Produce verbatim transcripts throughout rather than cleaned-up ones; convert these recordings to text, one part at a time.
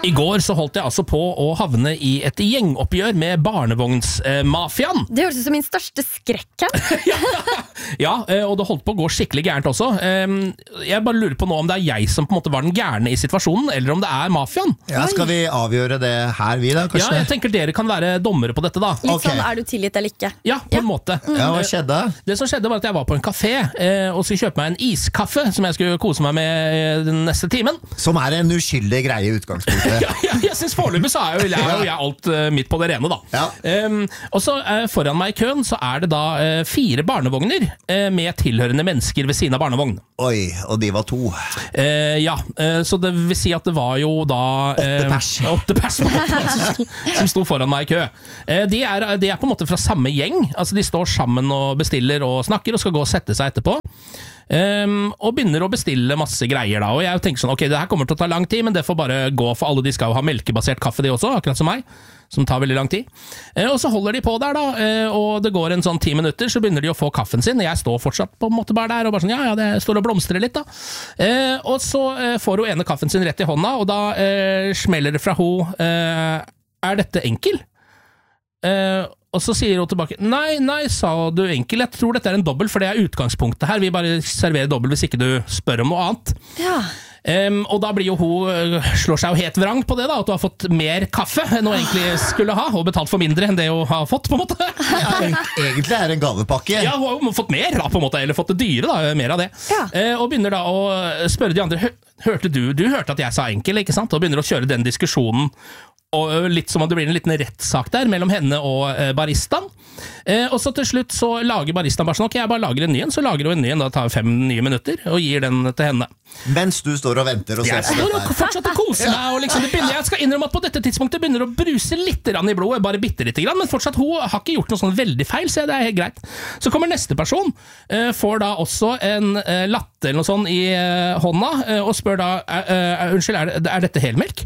I går så holdt jeg altså på å havne i et gjengoppgjør med barnevognsmafiaen. Det høres ut som min største skrekk her. ja, ja, og det holdt på å gå skikkelig gærent også. Jeg bare lurer på nå om det er jeg som på en måte var den gærne i situasjonen, eller om det er mafiaen. Ja, skal vi avgjøre det her, vi da, kanskje? Ja, jeg tenker dere kan være dommere på dette da. Litt Ok. sånn, er du tilgitt eller ikke? Ja, på en måte. Ja, hva skjedde? Det som skjedde var at jeg var på en kafé eh, og skulle kjøpe meg en iskaffe som jeg skulle kose meg med den neste timen. Som er en uskyldig greie i utgangspunktet. Ja, ja, jeg synes foreløpig så er jo jeg, er jo jeg alt uh, midt på det rene da. Ja. Um, og så uh, foran meg i køen så er det da uh, fire barnevogner uh, med tilhørende mennesker ved siden av barnevogn. Oi, og de var to. Uh, ja, uh, så det vil si at det var jo da uh, Åtte pers. Åtte pers på en måte, som, sto, som sto foran meg i kø. Uh, de, er, de er på en måte fra samme gjeng. Altså de står sammen og bestiller og snakker og skal gå og sette seg etterpå. Um, og begynner å bestille masse greier da. Og jeg tenker sånn, ok, det her kommer til å ta lang tid, men det får bare gå, for alle de skal jo ha melkebasert kaffe de også, akkurat som meg, som tar veldig lang tid. uh, Og så holder de på der da, uh, og det går en sånn ti minutter, så begynner de å få kaffen sin. Jeg står fortsatt på en måte bare der og bare sånn, ja, ja, det står og blomstrer litt da. uh, Og så uh, får hun ene kaffen sin rett i hånda, og da uh, smeller det fra hun, uh, er dette enkel? Uh, og så sier hun tilbake, nei, nei, sa du enkel, jeg tror dette er en dobbel, for det er utgangspunktet her, vi bare serverer dobbel hvis ikke du spør om noe annet. Ja. Um, og da blir jo hun, slår seg jo helt vrang på det da, at hun har fått mer kaffe enn hun egentlig skulle ha, og betalt for mindre enn det hun har fått på en måte. Ja, egentlig er det en gavepakke. Ja, hun har fått mer da på en måte, eller fått det dyre da, mer av det. Ja. Uh, og begynner da å spørre de andre, hørte du, du hørte at jeg sa enkel, ikke sant? Og begynner å kjøre den diskusjonen, og litt som om det blir en liten rettssak der mellom henne og eh, baristaen. Eh, og så til slutt så lager baristaen bare sånn, ok, jeg bare lager en ny en, så lager hun en ny en, da tar fem nye minutter, og gir den til henne. Mens du står og venter og ser Jeg på står dette og her. fortsatt og koser meg, og liksom, det begynner, jeg skal innrømme at på dette tidspunktet begynner å bruse litt grann i blodet, bare bitte litt grann, men fortsatt hun har ikke gjort noe sånn veldig feil, så det er helt greit. Så kommer neste person, eh, får da også en eh, latte eller noe sånn i eh, hånda, eh, og spør da, eh, eh, unnskyld, er, det, er dette helmelk?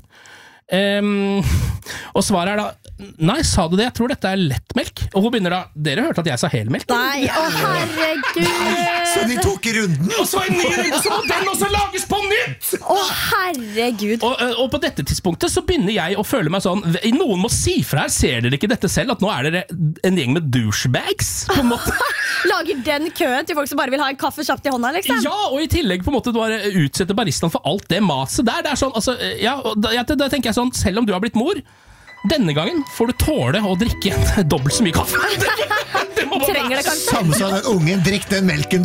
Um, og svaret er da, nei, sa du det? Jeg tror dette er lettmelk. Og hun begynner da, dere hørte at jeg sa helmelk? Nei, å herregud. Så de tok runden. Og så en ny runde, så må den også lages på nytt! Å herregud. Og, og på dette tidspunktet så begynner jeg å føle meg sånn, noen må si fra her, ser dere ikke dette selv, at nå er dere en gjeng med douchebags på en måte. Lager den køen til folk som bare vil ha en kaffe kjapt i hånda, liksom? Ja, og i tillegg på en måte du har utsetter baristaen for alt det maset der. Det er sånn, altså, ja, og da, da, da tenker jeg sånn, selv om du har blitt mor, denne gangen får du tåle å drikke dobbelt så mye kaffe. Det må bare- Trenger det kanskje? Samme som den ungen, drikk den melken